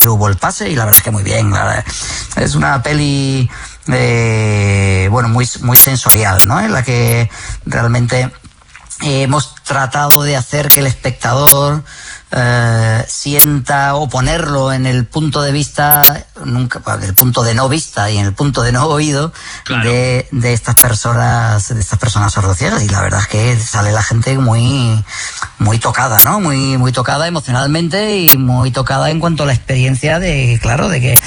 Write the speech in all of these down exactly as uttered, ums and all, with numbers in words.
hubo el pase y la verdad es que muy bien. La verdad, es una peli eh, bueno muy, muy sensorial, ¿no? En la que realmente eh, hemos tratado de hacer que el espectador eh, sienta o ponerlo en el punto de vista, nunca, en el punto de no vista y en el punto de no oído, claro, de, de estas personas, de estas personas sordociegas, y la verdad es que sale la gente muy, muy tocada, ¿no? Muy, muy tocada emocionalmente y muy tocada en cuanto a la experiencia de, claro, de que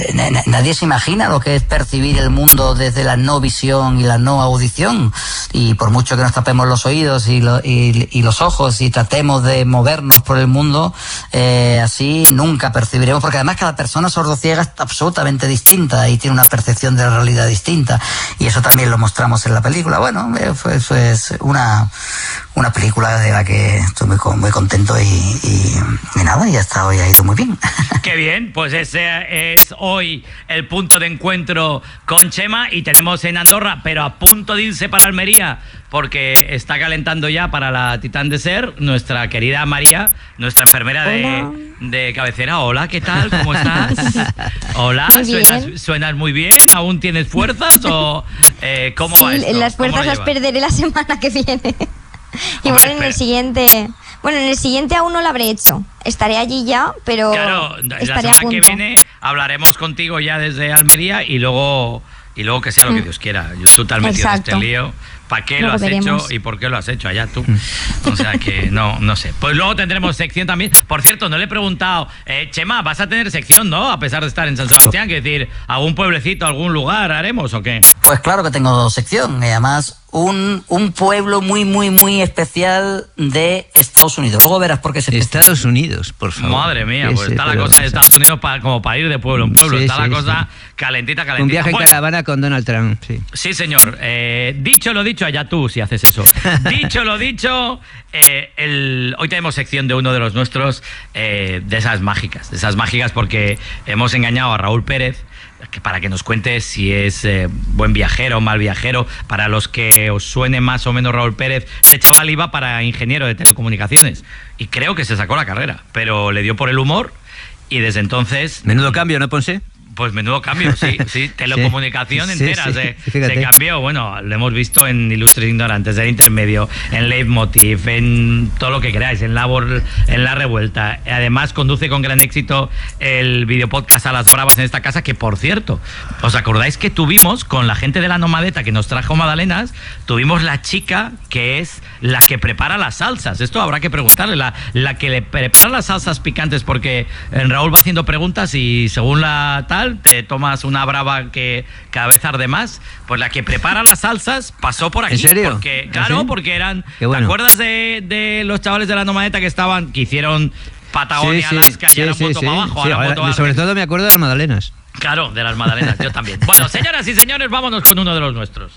nadie se imagina lo que es percibir el mundo desde la no visión y la no audición, y por mucho que nos tapemos los oídos y, lo, y, y los ojos y tratemos de movernos por el mundo, eh, así nunca percibiremos, porque además cada persona sordociega es absolutamente distinta y tiene una percepción de la realidad distinta, y eso también lo mostramos en la película. Bueno, eh, fue, fue una, una película de la que estoy muy, muy contento y, y, y nada, y hasta hoy ha ido muy bien. Qué bien, pues ese es hoy el punto de encuentro con Chema, y tenemos en Andorra, pero a punto de irse para Almería, porque está calentando ya para la Titán de Ser, nuestra querida María, nuestra enfermera de, de cabecera. Hola, ¿qué tal? ¿Cómo estás? Hola, ¿suenas, ¿suenas muy bien? ¿Aún tienes fuerzas o eh, cómo sí, va esto? Las fuerzas las perderé la semana que viene. Igual en espera. el siguiente... Bueno, en el siguiente aún no lo habré hecho. Estaré allí ya, pero claro, la semana que viene hablaremos contigo ya desde Almería y luego, y luego que sea lo que Dios quiera. Tú te has metido en este lío. ¿Para qué luego lo has veremos. hecho y por qué lo has hecho allá tú? O sea que no, no sé. Pues luego tendremos sección también. Por cierto, no le he preguntado, eh, Chema, vas a tener sección, ¿no? A pesar de estar en San Sebastián, que decir, ¿algún pueblecito, algún lugar haremos o qué? Pues claro que tengo sección, y además un, un pueblo muy, muy, muy especial de Estados Unidos. Luego verás por qué se Estados Unidos, por favor. Madre mía, pues está la cosa de Estados Unidos para, como para ir de pueblo en pueblo. Sí, está sí, la cosa sí. calentita, calentita. Un viaje en bueno, caravana con Donald Trump, sí. Sí, señor. Eh, dicho lo dicho, allá tú si haces eso. Dicho lo dicho, eh, el, hoy tenemos sección de uno de los nuestros, eh, de esas mágicas, de esas mágicas porque hemos engañado a Raúl Pérez, que para que nos cuente si es eh, buen viajero o mal viajero. Para los que os suene más o menos Raúl Pérez, este chaval iba para ingeniero de telecomunicaciones y creo que se sacó la carrera, pero le dio por el humor y desde entonces... Menudo cambio, ¿no, Ponce? Pues menudo cambio, sí, sí, telecomunicación sí, entera sí, sí, se, se cambió. Bueno, lo hemos visto en Ilustres Ignorantes, en Intermedio, en Leitmotiv, en todo lo que queráis, en Labor, en La Revuelta. Además, conduce con gran éxito el videopodcast A las Bravas en esta casa, que por cierto, ¿os acordáis que tuvimos con la gente de la Nomadeta que nos trajo magdalenas? Tuvimos la chica que es la que prepara las salsas. Esto habrá que preguntarle, la, la que le prepara las salsas picantes, porque Raúl va haciendo preguntas y según la tal te tomas una brava que cada vez arde más. Pues la que prepara las salsas pasó por aquí. ¿En serio? Porque, claro, ¿sí? Porque eran... Bueno. ¿Te acuerdas de, de los chavales de la Nomadeta que estaban, que hicieron Patagonia, sí, sí, Alaska, sí, y ahora sí, moto sí, para abajo? Sí, ahora ahora, moto sobre todo me acuerdo de las magdalenas. Claro, de las magdalenas, yo también. Bueno, señoras y señores, vámonos con uno de los nuestros.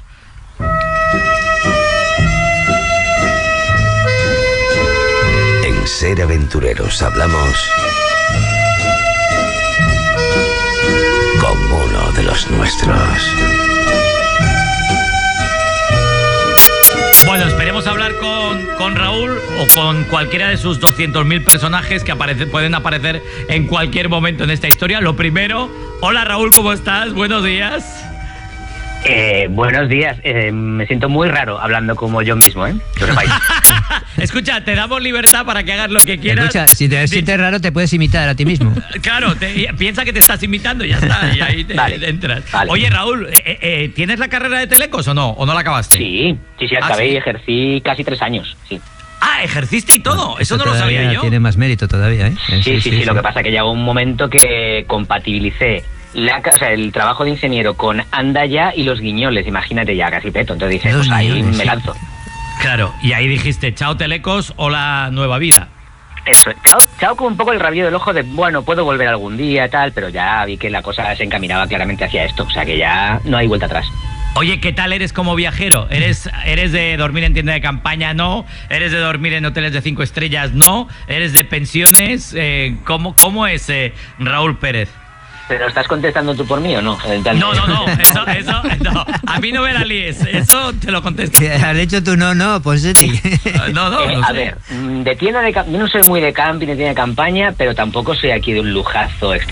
En Ser Aventureros hablamos con uno de los nuestros. Bueno, esperemos hablar con, con Raúl o con cualquiera de sus doscientos mil personajes que aparece, pueden aparecer en cualquier momento en esta historia. Lo primero, hola Raúl, ¿cómo estás? Buenos días. Eh, buenos días, eh, me siento muy raro hablando como yo mismo, ¿eh? Que sepáis. Escucha, te damos libertad para que hagas lo que quieras. Escucha, si te sientes raro te puedes imitar a ti mismo. Claro, te, piensa que te estás imitando y ya está, y ahí te, vale, entras. Vale. Oye, Raúl, eh, eh, ¿tienes la carrera de Telecos o no? ¿O no la acabaste? Sí, sí, sí, acabé ah, ¿sí? y ejercí casi tres años, sí. Ah, ejerciste y todo, bueno, eso no lo sabía yo. Tiene más mérito todavía, ¿eh? Sí, sí, sí, sí, sí, sí. Lo que pasa es que llegó un momento que compatibilicé La, o sea, el trabajo de ingeniero con Anda Ya y Los Guiñoles, imagínate, ya casi peto. Entonces dije, pues ahí me sí. lanzo. Claro, y ahí dijiste, chao Telecos, hola Nueva Vida. Eso, chao, chao con un poco el rabillo del ojo de, bueno, puedo volver algún día, tal, pero ya vi que la cosa se encaminaba claramente hacia esto, o sea que ya no hay vuelta atrás. Oye, ¿qué tal eres como viajero? ¿Eres, eres de dormir en tienda de campaña? No. ¿Eres de dormir en hoteles de cinco estrellas? No. ¿Eres de pensiones? Eh, ¿cómo, ¿Cómo es eh, Raúl Pérez? ¿Pero estás contestando tú por mí o no? No, no, no, eso, eso, no. A mí no me la líes, eso te lo contesto. ¿Has hecho tú no, no? Pues sí. No, no, eh, no A sé. ver, de tienda de... Yo no soy muy de camping, de tienda de campaña, pero tampoco soy aquí de un lujazo extremo.